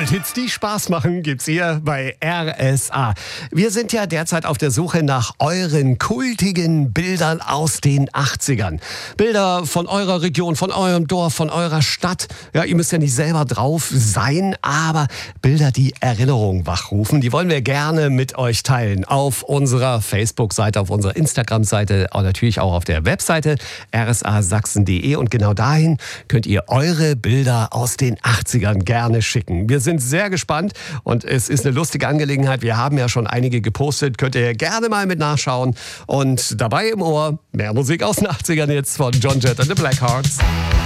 Kulthits, die Spaß machen, gibt's hier bei RSA. Wir sind ja derzeit auf der Suche nach euren kultigen Bildern aus den 80ern. Bilder von eurer Region, von eurem Dorf, von eurer Stadt. Ja, ihr müsst ja nicht selber drauf sein, aber Bilder, die Erinnerungen wachrufen, die wollen wir gerne mit euch teilen. Auf unserer Facebook-Seite, auf unserer Instagram-Seite, und natürlich auch auf der Webseite rsasachsen.de. Und genau dahin könnt ihr eure Bilder aus den 80ern gerne schicken. Wir sind sehr gespannt und es ist eine lustige Angelegenheit. Wir haben ja schon einige gepostet, könnt ihr gerne mal mit nachschauen. Und dabei im Ohr mehr Musik aus den 80ern jetzt von Joan Jett and the Blackhearts.